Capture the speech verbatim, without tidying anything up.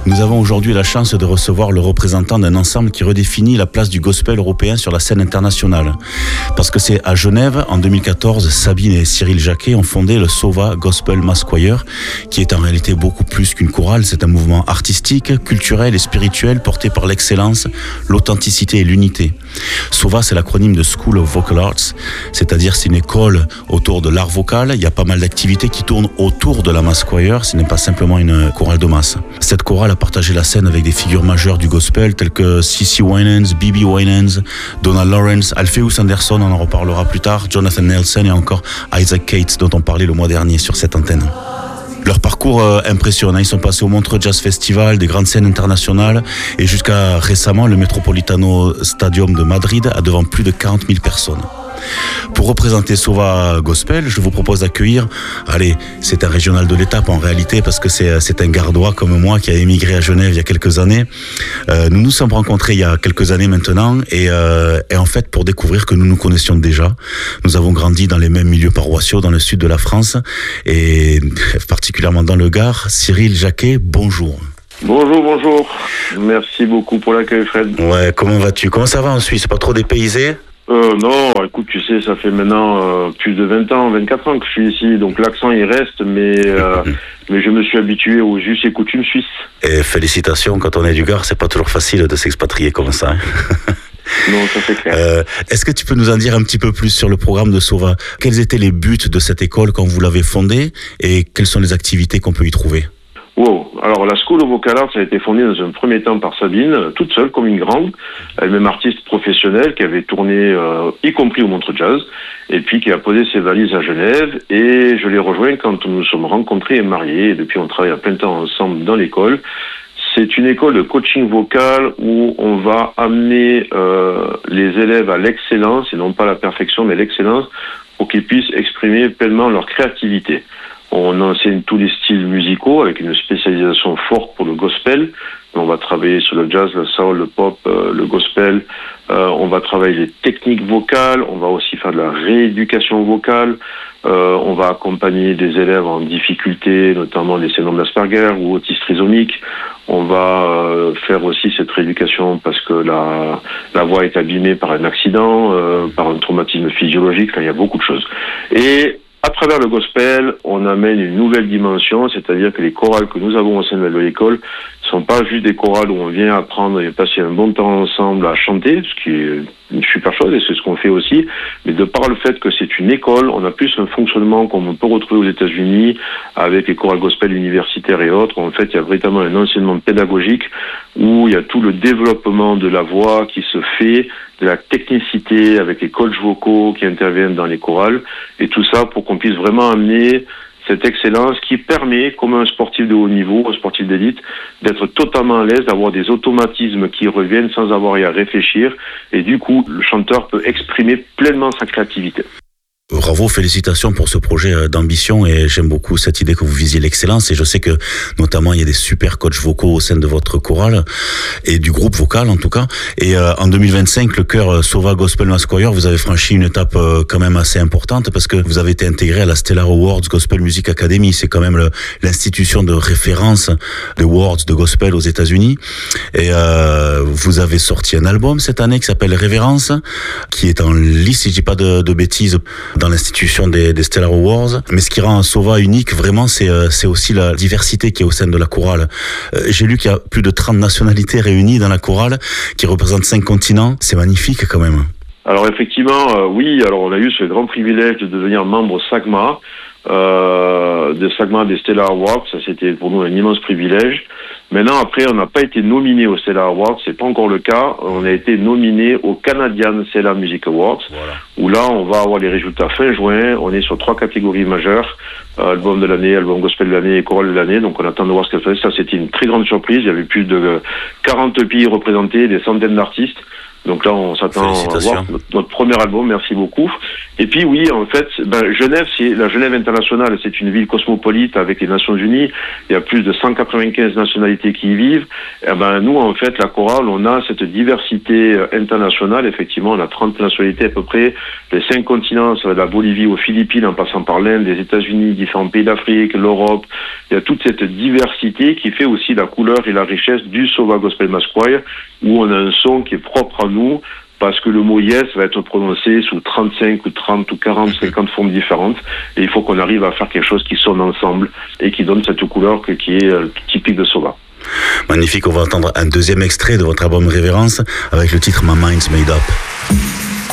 Nous avons aujourd'hui la chance de recevoir le représentant d'un ensemble qui redéfinit la place du gospel européen sur la scène internationale. Parce que c'est à Genève, en deux mille quatorze, Sabine et Cyril Jacquet ont fondé le Sova Gospel Mass Choir, qui est en réalité beaucoup plus qu'une chorale. C'est un mouvement artistique, culturel et spirituel porté par l'excellence, l'authenticité et l'unité. Sova, c'est l'acronyme de School of Vocal Arts, c'est-à-dire c'est une école autour de l'art vocal. Il y a pas mal d'activités qui tournent autour de la Mass Choir, ce n'est pas simplement une chorale de masse. Cette chorale a partagé la scène avec des figures majeures du gospel telles que C C Winans, B B Winans, Donald Lawrence, Alpheus Anderson, on en reparlera plus tard, Jonathan Nelson et encore Isaac Cates dont on parlait le mois dernier sur cette antenne. Leur parcours euh, impressionne, ils sont passés au Montreux Jazz Festival, des grandes scènes internationales et jusqu'à récemment le Metropolitano Stadium de Madrid a devant plus de quarante mille personnes. Pour représenter Sova Gospel, je vous propose d'accueillir, allez, c'est un régional de l'étape en réalité parce que c'est, c'est un Gardois comme moi qui a émigré à Genève il y a quelques années. Euh, nous nous sommes rencontrés il y a quelques années maintenant et, euh, et en fait pour découvrir que nous nous connaissions déjà. Nous avons grandi dans les mêmes milieux paroissiaux dans le sud de la France et particulièrement dans le Gard. Cyril Jacquet, bonjour. Bonjour, bonjour. Merci beaucoup pour l'accueil, Fred. Ouais, comment vas-tu? Comment ça va en Suisse? Pas trop dépaysé? Euh, non, écoute, tu sais, ça fait maintenant euh, plus de vingt ans, vingt-quatre ans que je suis ici, donc l'accent il reste, mais euh, mais je me suis habitué aux us et coutumes suisses. Et félicitations, quand on est du Gard, c'est pas toujours facile de s'expatrier comme ça. Hein. Non, ça c'est clair. Euh, est-ce que tu peux nous en dire un petit peu plus sur le programme de Sova? Quels étaient les buts de cette école quand vous l'avez fondée et quelles sont les activités qu'on peut y trouver? Wow. Alors, la School of Vocal Arts a été fondée dans un premier temps par Sabine, toute seule, comme une grande, elle-même artiste professionnelle qui avait tourné, euh, y compris au Montreux Jazz, et puis qui a posé ses valises à Genève, et je l'ai rejoint quand nous nous sommes rencontrés et mariés, et depuis on travaille à plein temps ensemble dans l'école. C'est une école de coaching vocal où on va amener euh, les élèves à l'excellence, et non pas la perfection, mais l'excellence, pour qu'ils puissent exprimer pleinement leur créativité. On enseigne tous les styles musicaux avec une spécialisation forte pour le gospel. On va travailler sur le jazz, le soul, le pop, euh, le gospel. Euh, on va travailler les techniques vocales. On va aussi faire de la rééducation vocale. Euh, on va accompagner des élèves en difficulté, notamment des syndromes d'Asperger ou autistes trisomiques. On va euh, faire aussi cette rééducation parce que la, la voix est abîmée par un accident, euh, par un traumatisme physiologique. Là, il y a beaucoup de choses. Et à travers le gospel, on amène une nouvelle dimension, c'est-à-dire que les chorales que nous avons au sein de l'école ne sont pas juste des chorales où on vient apprendre et passer un bon temps ensemble à chanter, ce qui est une super chose et c'est ce qu'on fait aussi, mais de par le fait que c'est une école, on a plus un fonctionnement comme on peut retrouver aux États-Unis avec les chorales gospel universitaires et autres. En fait, il y a véritablement un enseignement pédagogique où il y a tout le développement de la voix qui se fait, de la technicité avec les coachs vocaux qui interviennent dans les chorales et tout ça pour qu'on puisse vraiment amener cette excellence qui permet, comme un sportif de haut niveau, un sportif d'élite, d'être totalement à l'aise, d'avoir des automatismes qui reviennent sans avoir à y réfléchir et du coup, le chanteur peut exprimer pleinement sa créativité. Bravo, félicitations pour ce projet d'ambition et j'aime beaucoup cette idée que vous visiez l'excellence et je sais que notamment il y a des super coachs vocaux au sein de votre chorale et du groupe vocal en tout cas et euh, en deux mille vingt-cinq le chœur Sova Gospel Mass Choir vous avez franchi une étape euh, quand même assez importante parce que vous avez été intégré à la Stellar Awards Gospel Music Academy, c'est quand même le, l'institution de référence de awards de gospel aux États-Unis et euh, vous avez sorti un album cette année qui s'appelle Révérence qui est en lice si je dis pas de, de bêtises dans l'institution des, des Stellar Awards. Mais ce qui rend Sova unique, vraiment, c'est, c'est aussi la diversité qui est au sein de la chorale. Euh, j'ai lu qu'il y a plus de trente nationalités réunies dans la chorale, qui représentent cinq continents. C'est magnifique quand même. Alors effectivement, euh, oui, alors on a eu ce grand privilège de devenir membre SAGMA, euh, de SAGMA des Stellar Awards. Ça, c'était pour nous un immense privilège. Maintenant, après, on n'a pas été nominé aux Stellar Awards, c'est pas encore le cas. On a été nominé au Canadian Stellar Music Awards, voilà. Où là, on va avoir les résultats fin juin. On est sur trois catégories majeures, euh, album de l'année, album gospel de l'année et chorale de l'année. Donc, on attend de voir ce qu'elle fait. Ça, c'était une très grande surprise. Il y avait plus de quarante pays représentés, des centaines d'artistes. Donc là, on s'attend à voir notre, notre premier album. Merci beaucoup. Et puis oui, en fait, ben, Genève, c'est la Genève internationale, c'est une ville cosmopolite avec les Nations Unies. Il y a plus de cent quatre-vingt-quinze nationalités qui y vivent. Et ben nous, en fait, la chorale, on a cette diversité internationale. Effectivement, on a trente nationalités à peu près. Les cinq continents, ça va de la Bolivie aux Philippines, en passant par l'Inde, les États-Unis, différents pays d'Afrique, l'Europe. Il y a toute cette diversité qui fait aussi la couleur et la richesse du Sova Gospel Mass Choir, où on a un son qui est propre à nous, parce que le mot yes va être prononcé sous trente-cinq ou trente ou quarante, cinquante formes différentes. Et il faut qu'on arrive à faire quelque chose qui sonne ensemble et qui donne cette couleur qui est typique de Sova. Magnifique, on va entendre un deuxième extrait de votre album Révérence avec le titre My Mind's Made Up.